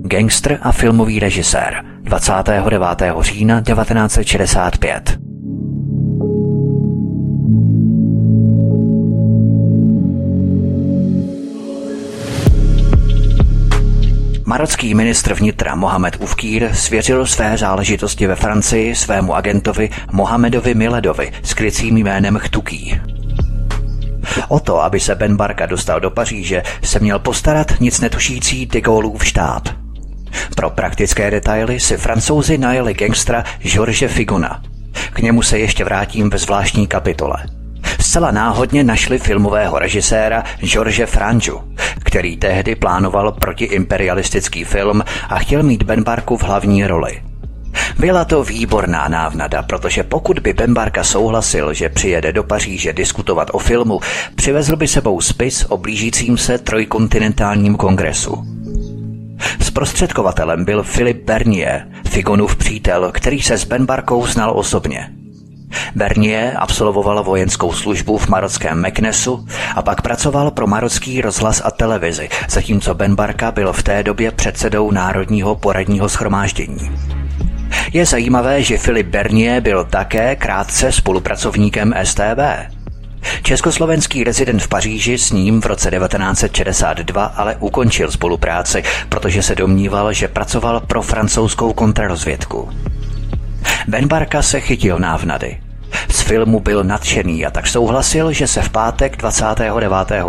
gangster a filmový režisér, 29. října 1965. Marocký ministr vnitra Mohamed Oufkir svěřil své záležitosti ve Francii svému agentovi Mohamedovi Miledovi s krycím jménem Chtuký. O to, aby se Ben Barka dostal do Paříže, se měl postarat nic netušící de Gaulleův štáb. Pro praktické detaily si Francouzi najeli gangstra George Figona. K němu se ještě vrátím ve zvláštní kapitole. Zcela náhodně našli filmového režiséra George Franju, který tehdy plánoval protiimperialistický film a chtěl mít Ben Barku v hlavní roli. Byla to výborná návnada, protože pokud by Ben Barka souhlasil, že přijede do Paříže diskutovat o filmu, přivezl by sebou spis o blížícím se trojkontinentálním kongresu. Zprostředkovatelem byl Philippe Bernier, Figonův přítel, který se s Ben Barkou znal osobně. Bernier absolvoval vojenskou službu v marockém Meknesu a pak pracoval pro marocký rozhlas a televizi, zatímco Ben Barka byl v té době předsedou Národního poradního shromáždění. Je zajímavé, že Philippe Bernier byl také krátce spolupracovníkem STB. Československý rezident v Paříži s ním v roce 1962 ale ukončil spolupráci, protože se domníval, že pracoval pro francouzskou kontrarozvědku. Ben Barka se chytil návnady. Z filmu byl nadšený a tak souhlasil, že se v pátek 29.